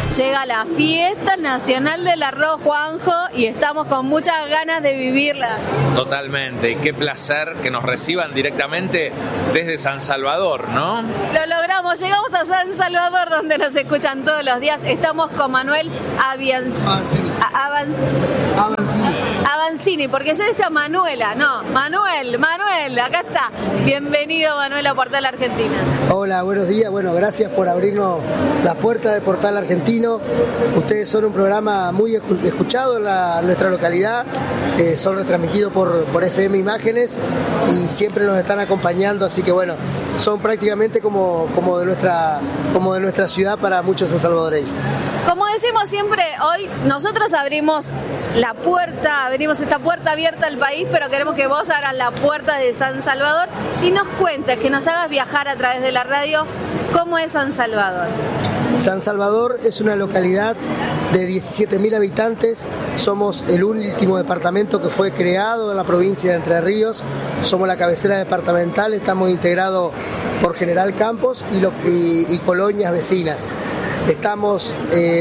Llega la Fiesta Nacional del Arroz, Juanjo, y estamos con muchas ganas de vivirla. Totalmente, y qué placer que nos reciban directamente desde San Salvador, ¿no? Lo logramos, llegamos a San Salvador, donde nos escuchan todos los días. Estamos con Manuel Avancini, porque yo decía Manuela, no, Manuel, acá está. Bienvenido, Manuel, a Portal Argentina. Hola, buenos días, bueno, gracias por abrirnos las puertas de Portal Argentino. Ustedes son un programa muy escuchado en nuestra localidad, son retransmitidos por FM Imágenes y siempre nos están acompañando, así que bueno, son prácticamente como de nuestra ciudad para muchos sansalvadoreños. Como decimos siempre, hoy nosotros abrimos esta puerta abierta al país, pero queremos que vos abras la puerta de San Salvador y nos cuentes, que nos hagas viajar a través de la radio, cómo es San Salvador. San Salvador es una localidad de 17.000 habitantes, somos el último departamento que fue creado en la provincia de Entre Ríos, somos la cabecera departamental, estamos integrados por General Campos y colonias vecinas. Estamos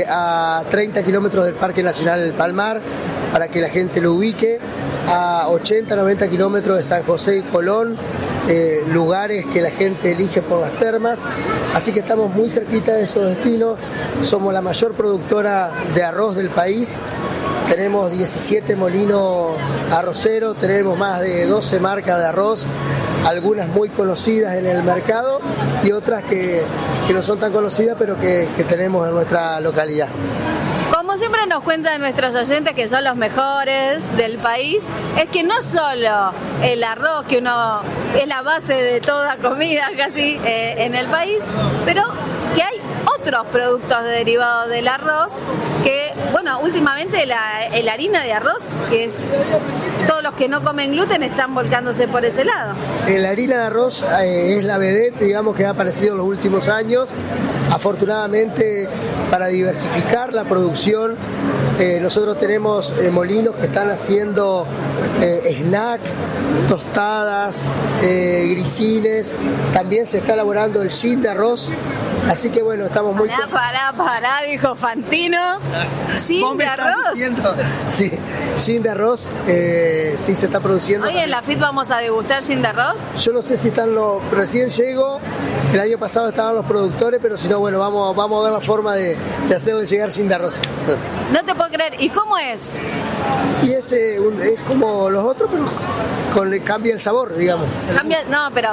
a 30 kilómetros del Parque Nacional del Palmar, para que la gente lo ubique, a 80-90 kilómetros de San José y Colón, lugares que la gente elige por las termas, así que estamos muy cerquita de esos destinos. Somos la mayor productora de arroz del país, tenemos 17 molinos arroceros, tenemos más de 12 marcas de arroz, algunas muy conocidas en el mercado y otras que no son tan conocidas, pero que tenemos en nuestra localidad. Como siempre nos cuentan nuestros oyentes, que son los mejores del país, es que no solo el arroz, que uno es la base de toda comida casi en el país, pero que hay otros productos derivados del arroz, que bueno, últimamente la harina de arroz, que es todos los que no comen gluten están volcándose por ese lado. La harina de arroz es la vedette, digamos, que ha aparecido en los últimos años. Afortunadamente, para diversificar la producción, nosotros tenemos molinos que están haciendo snack, tostadas, grisines, también se está elaborando el gin de arroz, así que bueno, estamos muy... Pará, dijo Fantino, gin de arroz. Sí, gin de arroz, sí se está produciendo. Hoy en la FIT vamos a degustar gin de arroz. Yo no sé si están recién llego, el año pasado estaban los productores, pero si no, bueno, vamos a ver la forma de hacerle llegar gin de arroz. No te puedo creer, ¿y cómo es? Y es como los otros, pero cambia el sabor, digamos. Pero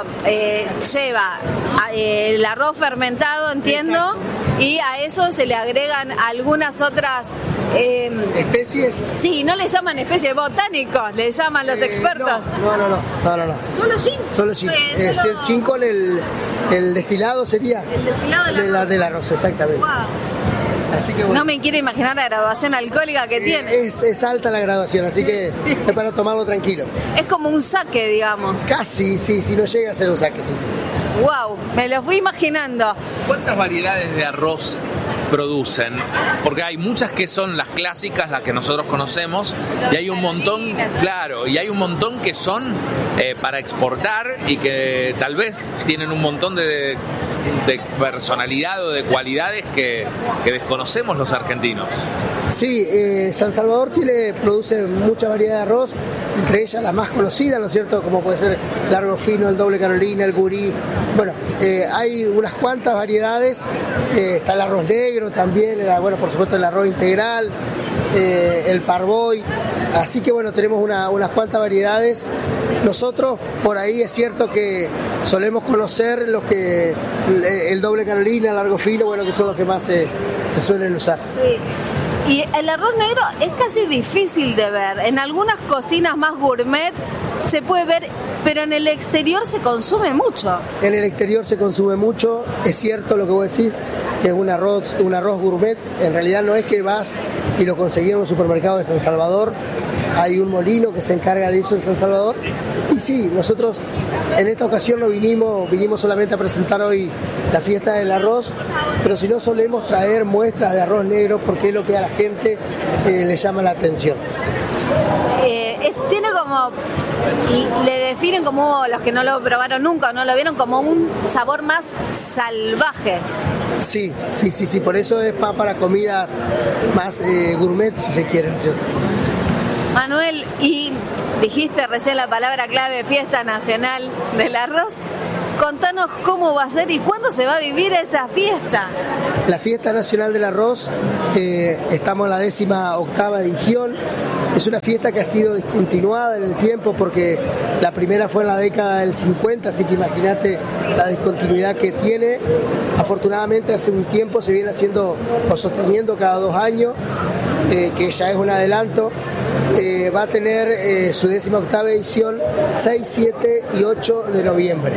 lleva el arroz fermentado, entiendo. Exacto. Y a eso se le agregan algunas otras... ¿especies? Sí, no le llaman especies, botánicos, le llaman los expertos. No. ¿Solo gin? Solo gin. El gin con el destilado sería... El destilado del arroz, exactamente. Wow. Así que, bueno, no me quiero imaginar la graduación alcohólica que tiene. Es alta la graduación, así que es para tomarlo tranquilo. Es como un saque, digamos. Casi, sí, si no llega a ser un saque, sí. Wow, me lo fui imaginando. ¿Cuántas variedades de arroz producen? Porque hay muchas que son las clásicas, las que nosotros conocemos, y hay un montón, claro, y hay un montón que son para exportar y que tal vez tienen un montón de personalidad o de cualidades que desconocemos los argentinos. Sí, San Salvador produce mucha variedad de arroz, entre ellas las más conocidas, ¿no es cierto? Como puede ser el largo fino, el doble Carolina, el gurí. Bueno, hay unas cuantas variedades, está el arroz negro también, bueno, por supuesto el arroz integral, el parboy, así que bueno, tenemos unas cuantas variedades. Nosotros por ahí es cierto que solemos conocer el doble Carolina, el largo fino, bueno, que son los que más se suelen usar. Sí. Y el arroz negro es casi difícil de ver. En algunas cocinas más gourmet se puede ver, pero en el exterior se consume mucho. En el exterior se consume mucho, es cierto lo que vos decís, que es un arroz gourmet. En realidad no es que vas y lo conseguís en un supermercado de San Salvador. Hay un molino que se encarga de eso en San Salvador. Y sí, nosotros en esta ocasión no vinimos solamente a presentar hoy la fiesta del arroz, pero si no solemos traer muestras de arroz negro porque es lo que a la gente le llama la atención. Tiene como, le definen como los que no lo probaron nunca o no lo vieron, como un sabor más salvaje. Sí, por eso es para comidas más gourmet, si se quiere, ¿no es cierto? Manuel, y dijiste recién la palabra clave, Fiesta Nacional del Arroz. Contanos cómo va a ser y cuándo se va a vivir esa fiesta. La Fiesta Nacional del Arroz, estamos en la 18ª edición. Es una fiesta que ha sido discontinuada en el tiempo porque la primera fue en la década del 50, así que imagínate la discontinuidad que tiene. Afortunadamente hace un tiempo se viene haciendo o sosteniendo cada 2 años, que ya es un adelanto. Va a tener su 18ª edición 6, 7 y 8 de noviembre.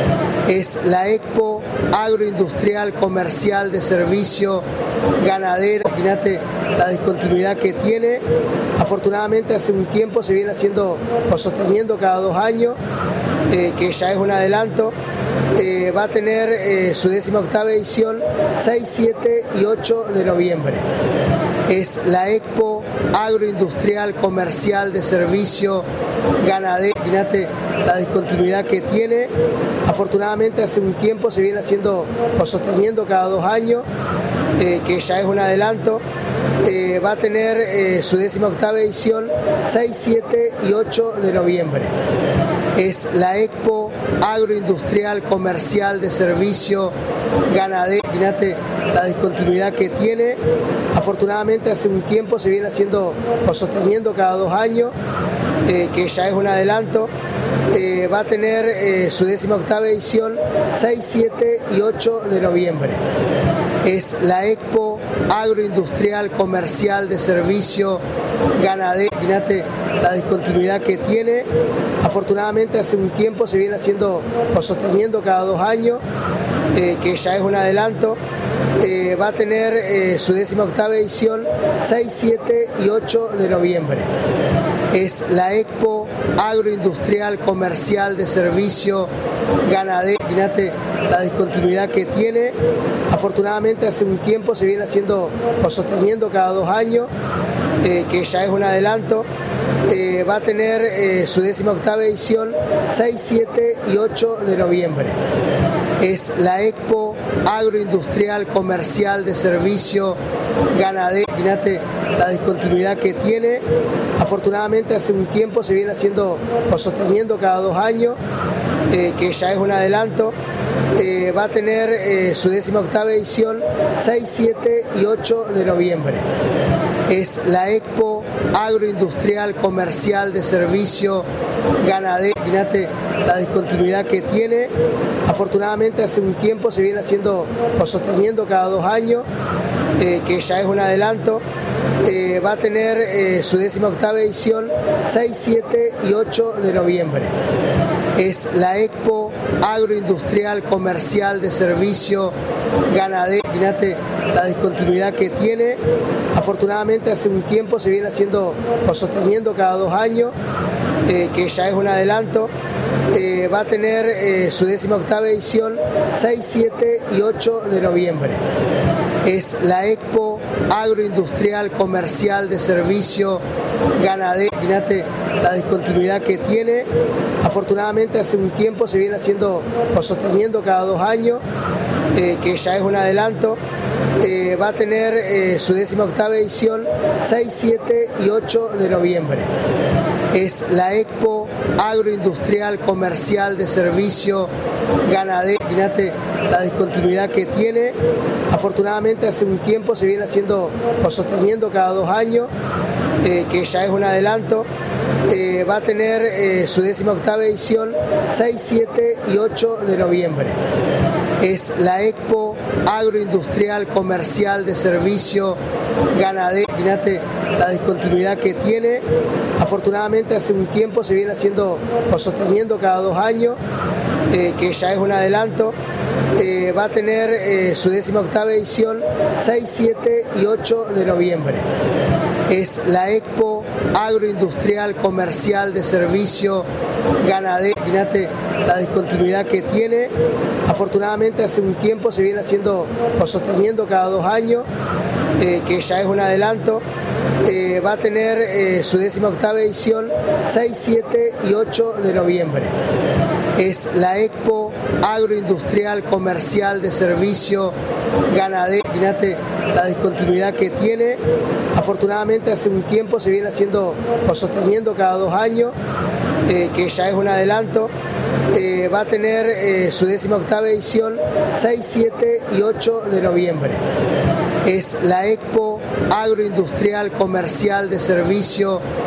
Es la Expo Agroindustrial, Comercial, de Servicio, Ganadero. Imagínate la discontinuidad que tiene. Afortunadamente hace un tiempo se viene haciendo o sosteniendo cada 2 años, que ya es un adelanto. Va a tener su 18ª edición 6, 7 y 8 de noviembre. Es la Expo Agroindustrial, Comercial, de Servicio, Ganadero. Imagínate la discontinuidad que tiene. Afortunadamente hace un tiempo se viene haciendo o sosteniendo cada 2 años, que ya es un adelanto. Va a tener su 18ª edición 6, 7 y 8 de noviembre. Es la Expo Agroindustrial, Comercial, de Servicio, Ganadero. Imagínate la discontinuidad que tiene. Afortunadamente hace un tiempo se viene haciendo o sosteniendo cada 2 años, que ya es un adelanto. Va a tener su 18ª edición 6, 7 y 8 de noviembre. Es la Expo Agroindustrial, Comercial, de Servicio, Ganadero. Imagínate la discontinuidad que tiene. Afortunadamente hace un tiempo se viene haciendo o sosteniendo cada 2 años, que ya es un adelanto. Va a tener su 18ª edición 6, 7 y 8 de noviembre. Es la Expo Agroindustrial, Comercial, de Servicio, Ganadero. Imagínate la discontinuidad que tiene. Afortunadamente hace un tiempo se viene haciendo o sosteniendo cada 2 años, que ya es un adelanto. Va a tener su 18ª edición 6, 7 y 8 de noviembre. Es la Expo Agroindustrial, Comercial, de Servicio, Ganadero. Imagínate la discontinuidad que tiene. Afortunadamente hace un tiempo se viene haciendo o sosteniendo cada 2 años, que ya es un adelanto. Va a tener su 18ª edición 6, 7 y 8 de noviembre. Es la Expo Agroindustrial, Comercial, de Servicio, Ganadero. Imagínate la discontinuidad que tiene. Afortunadamente hace un tiempo se viene haciendo o sosteniendo cada 2 años, que ya es un adelanto. Va a tener su 18ª edición 6, 7 y 8 de noviembre. Es la Expo Agroindustrial, Comercial, de Servicio, Ganadero. Imagínate la discontinuidad que tiene. Afortunadamente hace un tiempo se viene haciendo o sosteniendo cada 2 años, que ya es un adelanto. Va a tener su 18ª edición 6, 7 y 8 de noviembre. Es la Expo Agroindustrial, Comercial, de Servicio, Ganadero. Imagínate la discontinuidad que tiene. Afortunadamente hace un tiempo se viene haciendo o sosteniendo cada 2 años, que ya es un adelanto. Va a tener su 18ª edición 6, 7 y 8 de noviembre. Es la Expo Agroindustrial, Comercial, de Servicio, Ganadero. Imagínate la discontinuidad que tiene. Afortunadamente hace un tiempo se viene haciendo o sosteniendo cada 2 años, que ya es un adelanto. Va a tener su 18ª edición 6, 7 y 8 de noviembre. Es la Expo Agroindustrial, Comercial, de Servicio, Ganadero. Imagínate la discontinuidad que tiene. Afortunadamente hace un tiempo se viene haciendo o sosteniendo cada 2 años, que ya es un adelanto. Va a tener su 18ª edición 6, 7 y 8 de noviembre. Es la Expo Agroindustrial, Comercial, de Servicio, Ganadero. Imagínate la discontinuidad que tiene. Afortunadamente hace un tiempo se viene haciendo o sosteniendo cada 2 años, que ya es un adelanto. Va a tener su 18ª edición 6, 7 y 8 de noviembre. Es la Expo Agroindustrial, Comercial, de Servicio, ganadera. Imagínate la discontinuidad que tiene. Afortunadamente hace un tiempo se viene haciendo o sosteniendo cada 2 años, que ya es un adelanto. Va a tener su 18ª edición 6, 7 y 8 de noviembre. Es la Expo Agroindustrial, Comercial, de Servicio